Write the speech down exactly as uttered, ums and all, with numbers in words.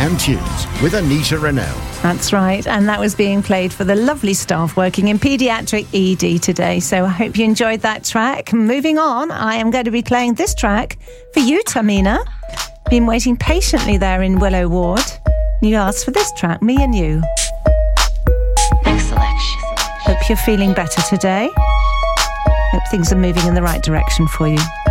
and tunes with Anita Renault. That's right, and that was being played for the lovely staff working in paediatric E D today, so I hope you enjoyed that track. Moving on, I am going to be playing this track for you, Tamina. Been waiting patiently there in Willow Ward. You asked for this track, Me and You. Next selection. Hope you're feeling better today. Hope things are moving in the right direction for you.